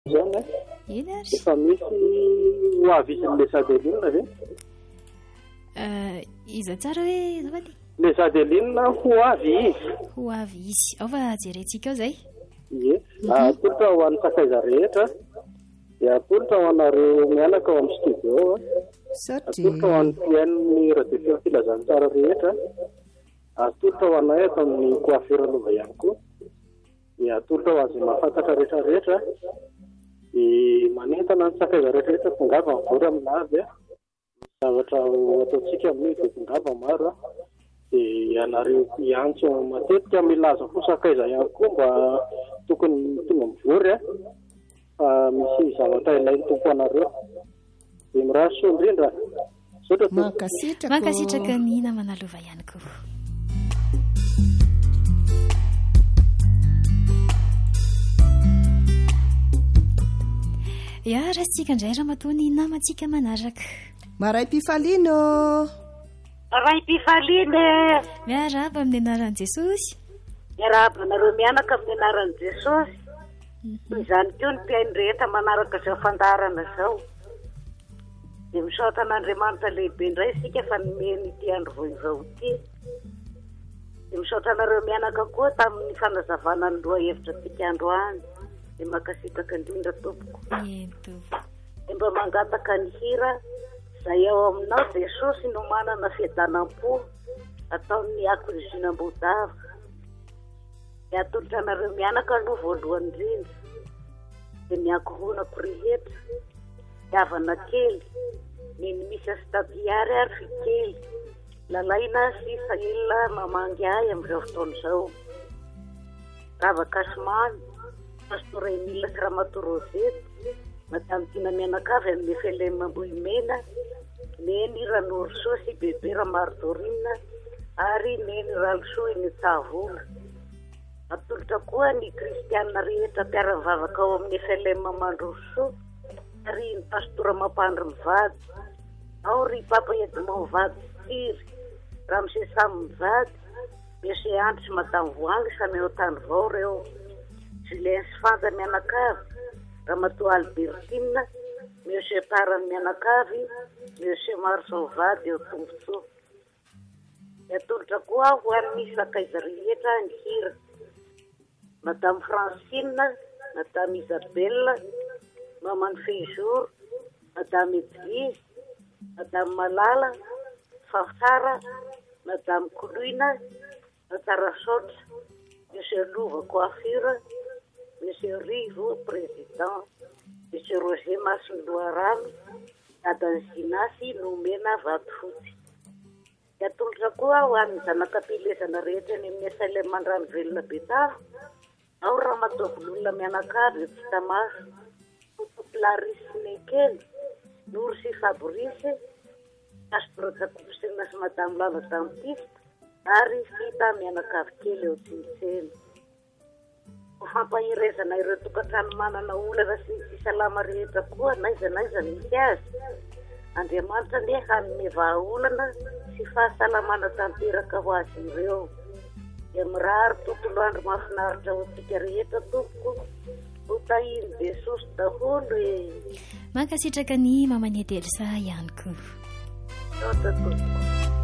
zany eny ary efa misy hoavy izy le sadeline ve iza tsara hoe zavady le sadeline hoavy izy ho avy izy ao fa jerentsika ao zay ie atolotra ho an'ny sakaiza rehetra dia atolotra ho anareo mianaka ao amin'ny studio ao atolotra ho an'ny piain'ny radio filazany tsara rehetra atolotra ho anay ato amin'ny coiffure lova ihany koa dia atolotra ho an'izay mahafantatra rehetrarehetra manentana ny sakaiza rehetrarehetra tongava mivory aminavy zavatra ataontsika amin'ny dia tongava maro dia anareo iantso matetika milaza fo sakaiza ihany koa mba tokony tonga mivory fa misy zavatra ilainy tompo anareo dia miraso indrindra mankasitraka ny namana lova ihany koa ya rasitsika indray raha matony namantsika manaraka Maraipifalino Maraipifaliny miarahaba amin'ny anaran'i Jesosy miarahaba anareo mianaka amin'ny anaran'i Jesosy izany koa ny mpiainy rehetra manaraka izao fandarana izao dia misaotra an'Andriamanitra lehibe indray isika fa nomeny ity andro voizao ity dia misaotra anareo mianaka koa tamin'ny fanazavana ny loha hevitra tika androany dia makasitraka indrindra tompoko dia mba mangataka ny hira izay ao aminao Jesosy no manana fiadanam-po ataon'ny akorizina-mbodava dia atolotra anareo mianaka aloha voalohany indrindra dia miankohonako rehetra havana kely neny misy astadiary ary fikely lalaina sy faela mamangy ahy amin'izao fotoana izao ravakasimamy pastor Emile sy Ramatorozety madame Tina Mianakavy amin'ny Felemambohimena neny Ranoroso sy bebe Ramartorina ary neny Ralsoa ny Tavola atolotra koa ny kristianina rehetra mpiara-mivavaka ao amin'ny Felemamandroso ary ny pastora Mampandry Mivady ao ry papa Edmond Mivady Tiry Ramse Sam Mivady Mese Andry sy madame Voangy samy ao tany vao reo Julien Sfanda Mianakavy Ramatoa Albertine Monsieur Parany Mianakavy Monsieur Marson Vady eo Tombotsoa atolotra koa ho an'ny sakaiza rehetra ny hira madame Francine madame Isabelle Maman Feijour madame Edwige madame Malala Fafara madame Koloina Tarasotra Monsieur Louva Coiffure Monsieur Rivo président Monsieur Roger Masondoaramy Madame Zinasy Nomena Vatofotsy atolotra koa ho an'ny zanakam-pilezana rehetra ny amin'ny Sailemandrano Velona Betavo ao Ramatovololona Mianakavy tsy tamaso Clarisse Nekely Nour sy Fabrice Pastor Jakobsena sy madame Lava Dentiste ary Fita Mianakavy kely eo Tsintsely ho fampahirezana ireo tokantrano manana olana sy ny salama rehetra koa naiza misy azy Andriamanitra ne hanome vahaolana sy fahasalamana tanteraka ho azy ireo dia mirary tontolo andro mahafinaritra ho tsika rehetra tompoko ho tahiny Jesosy daholo mankasitraka ny mamany Adelsa ihany koa tompoko